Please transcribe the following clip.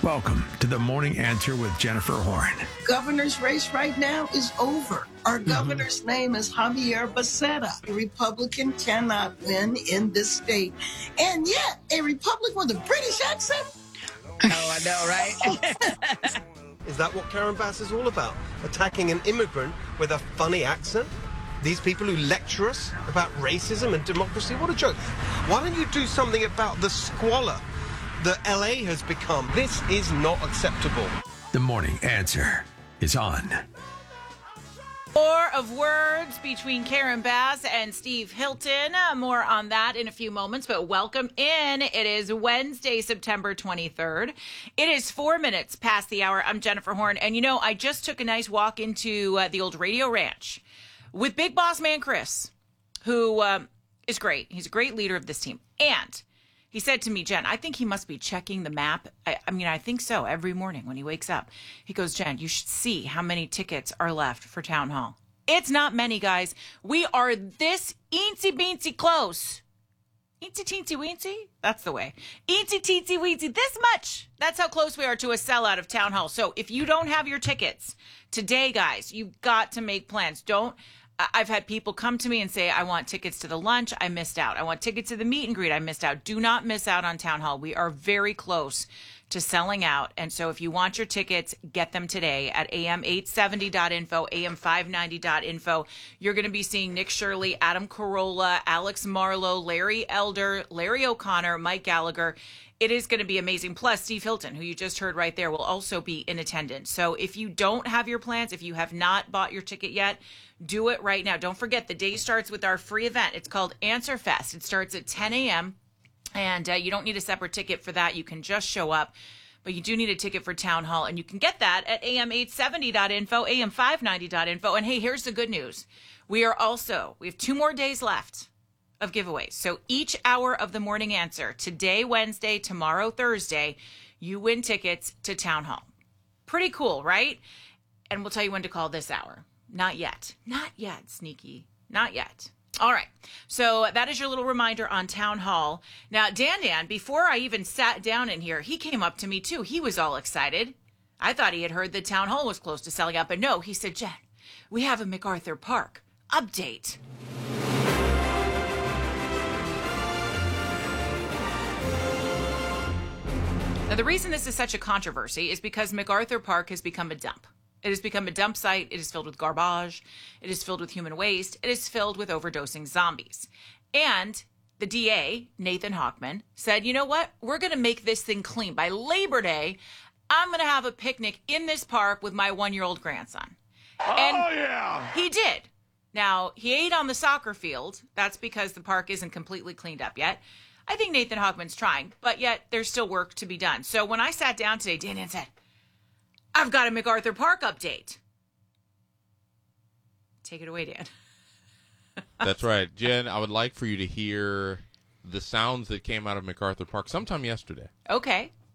Welcome to the Morning Answer with Jennifer Horn. Governor's race right now is over. Our governor's name is Javier Becerra. A Republican cannot win in this state. And yet, a Republican with a British accent? Oh, I know, right? Is that what Karen Bass is all about? Attacking an immigrant with a funny accent? These people who lecture us about racism and democracy? What a joke. Why don't you do something about the squalor that LA has become? This is not acceptable. The Morning Answer is on. War of words between Karen Bass and Steve Hilton. More on that in a few moments, but welcome in. It is Wednesday, September 23rd. It is 4 minutes past the hour. I'm Jennifer Horn. And, you know, I just took a nice walk into the old Radio Ranch with Big Boss Man Chris, who is great. He's a great leader of this team. And he said to me, Jen, I think he must be checking the map. I think so every morning when he wakes up. He goes, Jen, you should see how many tickets are left for Town Hall. It's not many, guys. We are this eensy-beensy close. Eensy-teensy-weensy? That's the way. Eensy-teensy-weensy, this much. That's how close we are to a sellout of Town Hall. So if you don't have your tickets today, guys, you've got to make plans. I've had people come to me and say, I want tickets to the lunch. I missed out. I want tickets to the meet and greet. I missed out. Do not miss out on Town Hall. We are very close to selling out. And so if you want your tickets, get them today at am870.info, am590.info. You're going to be seeing Nick Shirley, Adam Carolla, Alex Marlowe, Larry Elder, Larry O'Connor, Mike Gallagher. It is going to be amazing. Plus, Steve Hilton, who you just heard right there, will also be in attendance. So if you don't have your plans, if you have not bought your ticket yet, do it right now. Don't forget, the day starts with our free event. It's called Answer Fest. It starts at 10 a.m., and you don't need a separate ticket for that. You can just show up. But you do need a ticket for Town Hall, and you can get that at am870.info, am590.info. And hey, here's the good news. We have 2 more days left of giveaways. So each hour of the Morning Answer, today, Wednesday, tomorrow, Thursday, you win tickets to Town Hall. Pretty cool, right? And we'll tell you when to call this hour. Not yet. Not yet, sneaky. Not yet. All right. So that is your little reminder on Town Hall. Now, Dan, before I even sat down in here, he came up to me too. He was all excited. I thought he had heard that Town Hall was close to selling out, but no, he said, Jen, we have a MacArthur Park update. Now, the reason this is such a controversy is because MacArthur Park has become a dump. It has become a dump site. It is filled with garbage. It is filled with human waste. It is filled with overdosing zombies. And the DA, Nathan Hochman, said, you know what? We're going to make this thing clean. By Labor Day, I'm going to have a picnic in this park with my 1-year-old grandson. Yeah! He did. Now, he ate on the soccer field. That's because the park isn't completely cleaned up yet. I think Nathan Hochman's trying, but yet there's still work to be done. So when I sat down today, Dan said, I've got a MacArthur Park update. Take it away, Dan. That's right. Jen, I would like for you to hear the sounds that came out of MacArthur Park sometime yesterday. Okay.